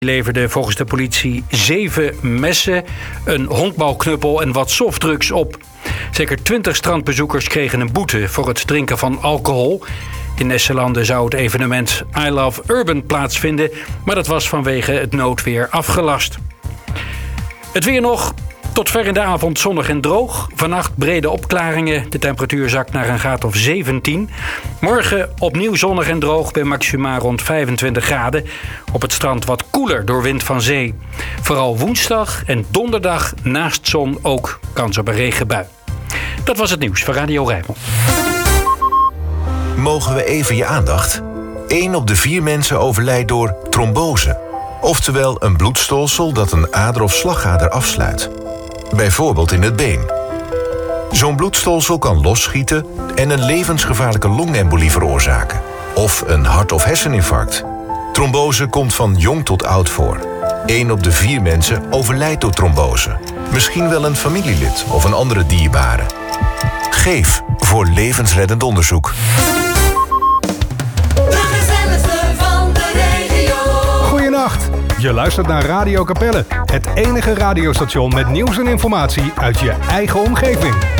leverde volgens de politie 7 messen, een honkbalknuppel en wat softdrugs op. Zeker 20 strandbezoekers kregen een boete voor het drinken van alcohol. In Nesselanden zou het evenement I Love Urban plaatsvinden, maar dat was vanwege het noodweer afgelast. Het weer nog. Tot ver in de avond zonnig en droog. Vannacht brede opklaringen. De temperatuur zakt naar een graad of 17. Morgen opnieuw zonnig en droog bij maxima rond 25 graden. Op het strand wat koeler door wind van zee. Vooral woensdag en donderdag naast zon ook kans op een regenbui. Dat was het nieuws van Radio Rijnmond. Mogen we even je aandacht? 1 op de 4 mensen overlijdt door trombose. Oftewel een bloedstolsel dat een ader of slagader afsluit. Bijvoorbeeld in het been. Zo'n bloedstolsel kan losschieten en een levensgevaarlijke longembolie veroorzaken. Of een hart- of herseninfarct. Trombose komt van jong tot oud voor. 1 op de 4 mensen overlijdt door trombose. Misschien wel een familielid of een andere dierbare. Geef voor levensreddend onderzoek. Goedenacht. Je luistert naar Radio Capelle, het enige radiostation met nieuws en informatie uit je eigen omgeving.